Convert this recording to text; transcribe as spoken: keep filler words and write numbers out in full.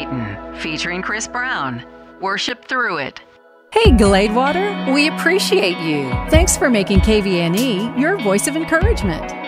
Satan, featuring Chris Brown. Worship through it. Hey, Gladewater, we appreciate you. Thanks for making K V N E your voice of encouragement.